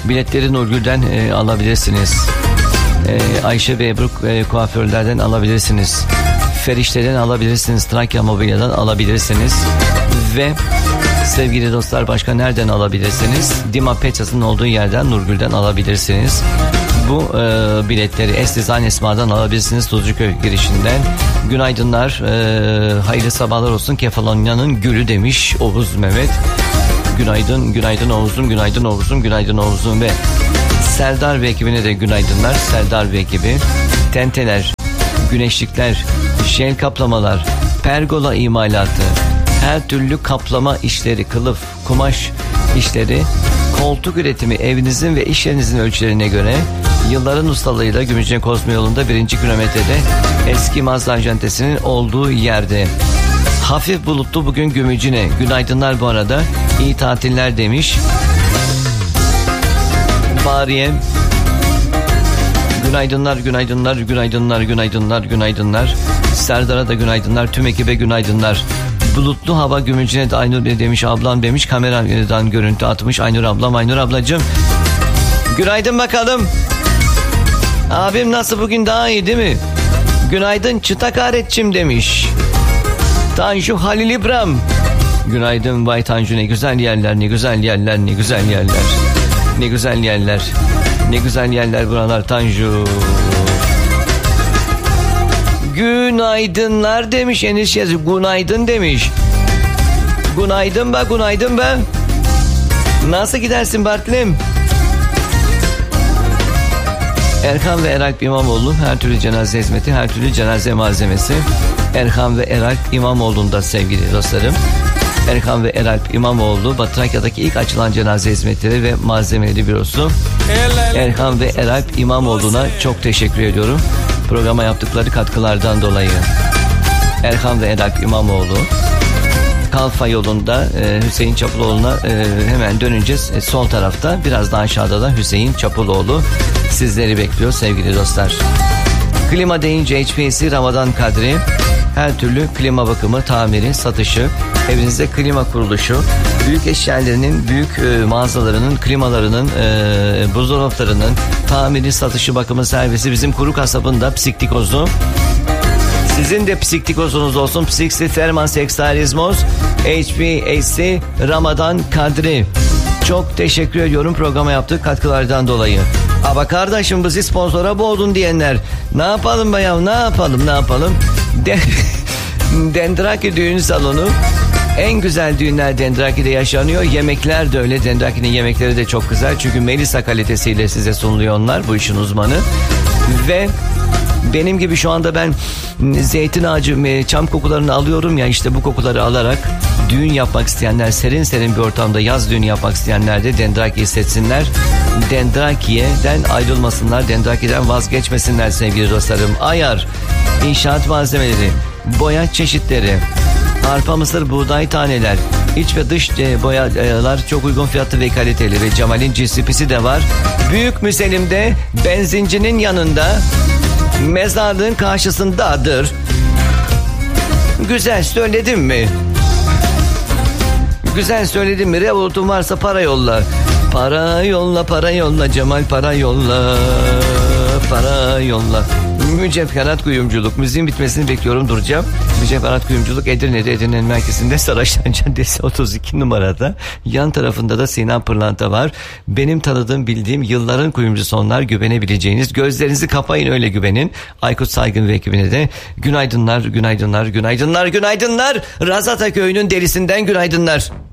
Biletleri Nurgül'den alabilirsiniz. Ayşe ve Ebru kuaförlerden alabilirsiniz. Ferişte'den alabilirsiniz. Trakya Mobilya'dan alabilirsiniz. Ve sevgili dostlar, başka nereden alabilirsiniz? Dima Petras'ın olduğu yerden, Nurgül'den alabilirsiniz. Bu biletleri S-Design Esma'dan alabilirsiniz, Tuzcuköy girişinden. Günaydınlar, hayırlı sabahlar olsun. Kefalonya'nın gülü demiş Oğuz Mehmet. Günaydın, günaydın Oğuz'um, günaydın Oğuz'um, günaydın Oğuz'um. Ve Serdar ve ekibine de günaydınlar. Serdar ve ekibi. Tenteler, güneşlikler, jel kaplamalar, pergola imalatı, her türlü kaplama işleri, kılıf, kumaş işleri, koltuk üretimi evinizin ve iş yerinizin ölçülerine göre yılların ustalığıyla Gümüşhane Kozma yolunda 1. kilometrede eski Mazda Ajantesi'nin olduğu yerde. Hafif bulutlu bugün Gümüşhane. Günaydınlar bu arada. İyi tatiller demiş. Bariye. Günaydınlar, günaydınlar, günaydınlar, günaydınlar, günaydınlar. Serdar'a da günaydınlar. Tüm ekibe günaydınlar. Bulutlu hava Gümüşhane'de Aynur demiş, ablam demiş. Kameradan görüntü atmış Aynur ablam. Aynur ablacığım. Günaydın bakalım. Abim nasıl, bugün daha iyi değil mi? Günaydın Çıtak Aretçim demiş. Tanju Halil İbrahim. Günaydın Bay Tanju, ne güzel yerler, ne güzel yerler, ne güzel yerler. Ne güzel yerler. Ne güzel yerler buralar Tanju. Günaydınlar demiş Enis Yazı. Günaydın demiş. Günaydın be, günaydın be. Nasıl gidersin Bartlim? Erkan ve Eralp İmamoğlu, her türlü cenaze hizmeti, her türlü cenaze malzemesi. Erkan ve Eralp İmamoğlu'nda sevgili dostlarım. Erkan ve Eralp İmamoğlu, Batı Trakya'daki ilk açılan cenaze hizmetleri ve malzemeleri bürosu. Erkan ve Eralp İmamoğlu'na çok teşekkür ediyorum programa yaptıkları katkılardan dolayı. Erkan ve Eralp İmamoğlu, Kalfa yolunda Hüseyin Çapuloğlu'na hemen döneceğiz. Sol tarafta, biraz daha aşağıda da Hüseyin Çapuloğlu sizleri bekliyor sevgili dostlar. Klima deyince HPC Ramazan Kadri. Her türlü klima bakımı, tamiri, satışı, evinizde klima kuruluşu, büyük eşyalarının, büyük mağazalarının, klimalarının, buzdolaplarının tamiri, satışı, bakımı, servisi. Bizim kuru kasabın da psiktikozu. Sizin de psiktikozunuz olsun. Psiksi Ferman Sekstarizmos HPAC Ramazan Kadri. Çok teşekkür ediyorum programa yaptığı katkılardan dolayı. Ama kardeşim bizi sponsora boğdun diyenler, ne yapalım be ya, ne yapalım? Dendraki düğün salonu. En güzel düğünler Dendraki'de yaşanıyor. Yemekler de öyle. Dendraki'nin yemekleri de çok güzel. Çünkü Melisa kalitesiyle size sunuluyor onlar. Bu işin uzmanı. Ve benim gibi şu anda ben zeytin ağacı, çam kokularını alıyorum ya, işte bu kokuları alarak düğün yapmak isteyenler, serin serin bir ortamda yaz düğünü yapmak isteyenler de Dendraki hissetsinler. Dendraki'den ayrılmasınlar, Dendraki'den vazgeçmesinler sevgili dostlarım. Ayar, inşaat malzemeleri, boya çeşitleri, arpa, mısır, buğday taneler, iç ve dış boyalar çok uygun fiyatlı ve kaliteli ve Cemal'in GCP'si de var. Büyük Müselim'de benzincinin yanında, mezarlığın karşısındadır. Güzel söyledim mi? Güzel söyledim mi? Revolutun varsa para yolla. Para yolla, para yolla Cemal, para yolla. Para yolla. Mücevherat Kuyumculuk. Müziğin bitmesini bekliyorum, duracağım. Mücevherat Kuyumculuk Edirne'de, Edirne'nin merkezinde Saraçhane Caddesi 32 numarada. Yan tarafında da Sinan Pırlanta var. Benim tanıdığım, bildiğim, yılların kuyumcusu onlar, güvenebileceğiniz. Gözlerinizi kapayın, öyle güvenin. Aykut Saygın ve ekibine de günaydınlar, günaydınlar, günaydınlar, günaydınlar. Razata Köyü'nün delisinden günaydınlar.